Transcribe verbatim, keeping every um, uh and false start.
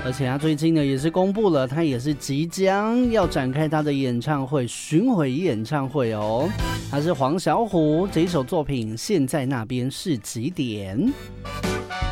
而且他最近呢也是公布了，他也是即将要展开他的演唱会巡回演唱会哦。他是黄小琥，这一首作品《现在那边是几点》。